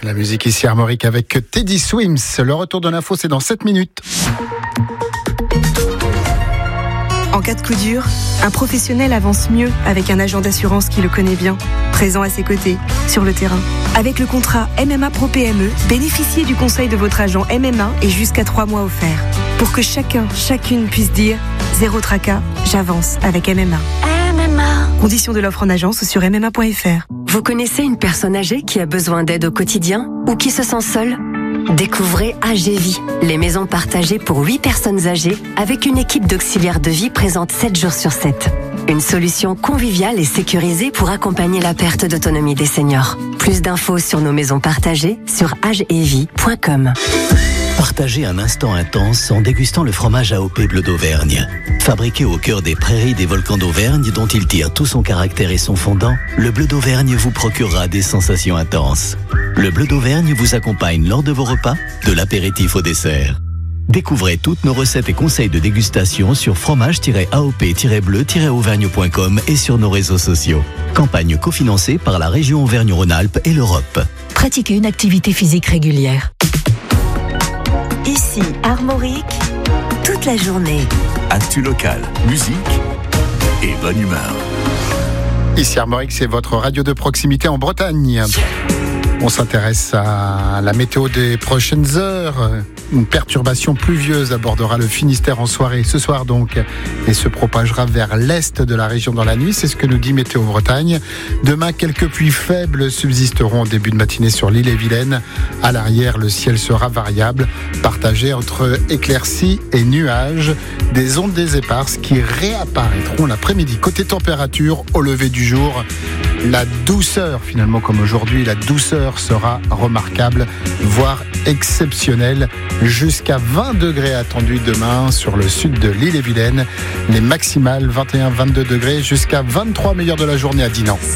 La musique ici Armorique avec Teddy Swims. Le retour de l'info, c'est dans 7 minutes. En cas de coup dur, un professionnel avance mieux avec un agent d'assurance qui le connaît bien, présent à ses côtés, sur le terrain. Avec le contrat MMA Pro PME, bénéficiez du conseil de votre agent MMA et jusqu'à 3 mois offerts. Pour que chacune puisse dire « Zéro tracas, j'avance avec MMA ». Conditions de l'offre en agence sur MMA.fr. Vous connaissez une personne âgée qui a besoin d'aide au quotidien ou qui se sent seule ? Découvrez AGVie, les maisons partagées pour 8 personnes âgées avec une équipe d'auxiliaires de vie présente 7 jours sur 7. Une solution conviviale et sécurisée pour accompagner la perte d'autonomie des seniors. Plus d'infos sur nos maisons partagées sur agevie.com. Partagez un instant intense en dégustant le fromage AOP Bleu d'Auvergne. Fabriqué au cœur des prairies des volcans d'Auvergne dont il tire tout son caractère et son fondant, le Bleu d'Auvergne vous procurera des sensations intenses. Le Bleu d'Auvergne vous accompagne lors de vos repas, de l'apéritif au dessert. Découvrez toutes nos recettes et conseils de dégustation sur fromage-aop-bleu-auvergne.com et sur nos réseaux sociaux. Campagne cofinancée par la région Auvergne-Rhône-Alpes et l'Europe. Pratiquez une activité physique régulière. Ici, Armorique, toute la journée. Actu local, musique et bonne humeur. Ici Armorique, c'est votre radio de proximité en Bretagne. On s'intéresse à la météo des prochaines heures. Une perturbation pluvieuse abordera le Finistère en soirée, ce soir donc, et se propagera vers l'est de la région dans la nuit. C'est ce que nous dit Météo Bretagne. Demain, quelques pluies faibles subsisteront en début de matinée sur l'île-et-Vilaine. À l'arrière, le ciel sera variable, partagé entre éclaircies et nuages. Des ondées éparses qui réapparaîtront l'après-midi. Côté température, au lever du jour, la douceur, finalement comme aujourd'hui, la douceur sera remarquable, voire exceptionnelle. Jusqu'à 20 degrés attendus demain sur le sud de l'île-et-Vilaine. Les maximales 21-22 degrés jusqu'à 23 meilleurs de la journée à Dinan.